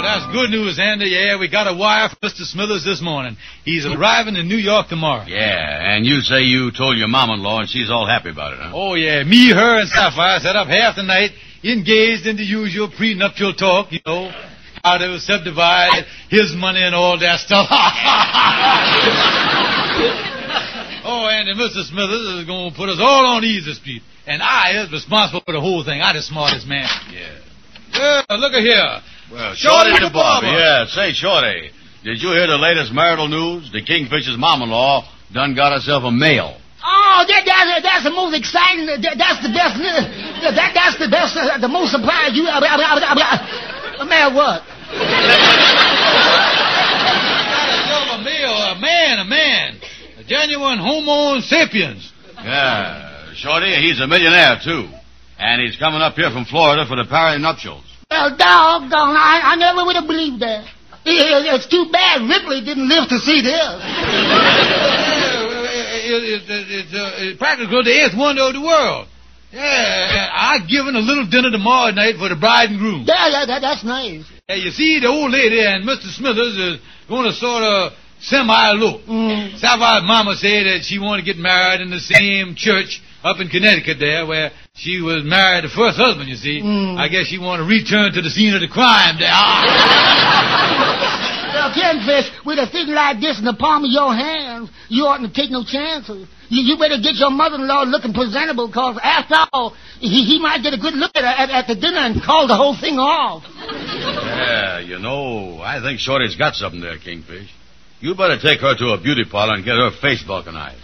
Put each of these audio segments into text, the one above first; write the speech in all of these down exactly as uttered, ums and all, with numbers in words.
that's good news, Andy. Yeah, we got a wire from Mister Smithers this morning. He's arriving in New York tomorrow. Yeah, and you say you told your mom-in-law and she's all happy about it, huh? Oh, yeah. Me, her, and Sapphire sat up half the night, engaged in the usual prenuptial talk, you know, how they would subdivide his money and all that stuff. Oh, Andy, Mister Smithers is going to put us all on easy street. And I is responsible for the whole thing. I the smartest man. Yeah. Yeah, look at here. Well, Shorty Shorty the the barber. barber. Yeah, say, Shorty, did you hear the latest marital news? The Kingfisher's mom-in-law done got herself a male. Oh, that, that, that's the most exciting, that, that's the best, uh, that, that's the best, uh, the most surprise you, uh, uh, uh, uh, uh, man, what? A male, a man, a man. A genuine Homo sapiens. Yeah, Shorty, he's a millionaire, too. And he's coming up here from Florida for the Parry nuptials. Well, doggone, I, I never would have believed that. It, it's too bad Ripley didn't live to see this. It's, it's, uh, it's practically the eighth wonder of the world. Yeah, I've given a little dinner tomorrow night for the bride and groom. Yeah, yeah, that, that's nice. Hey, you see, the old lady and Mister Smithers is going to sort of semi-elope. Mm. Sapphire's mama said that she wanted to get married in the same church up in Connecticut there where she was married to first husband, you see. Mm. I guess she wanted to return to the scene of the crime there. Well, Kingfish, with a thing like this in the palm of your hands, you oughtn't to take no chances. You, you better get your mother-in-law looking presentable, because after all, he, he might get a good look at, at, at the dinner and call the whole thing off. Yeah, you know, I think Shorty's got something there, Kingfish. You better take her to a beauty parlor and get her face vulcanized.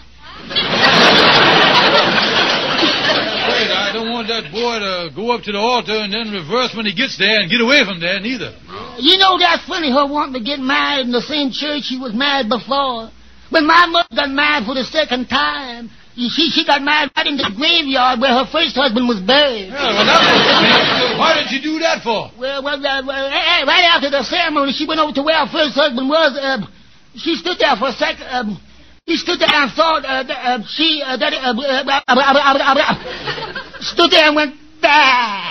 Wait, I don't want that boy to go up to the altar and then reverse when he gets there and get away from there, neither. You know, that's funny, her wanting to get married in the same church she was married before. When my mother got married for the second time, you see, she got married right in the graveyard where her first husband was buried. Yeah, well, that was, why did you do that for? Well, well, uh, well uh, right after the ceremony, she went over to where her first husband was. Uh, she stood there for a second. Um, He stood there and thought, uh, uh, she, uh, that, uh, uh, uh, uh, uh, uh, uh, stood there and went, bah!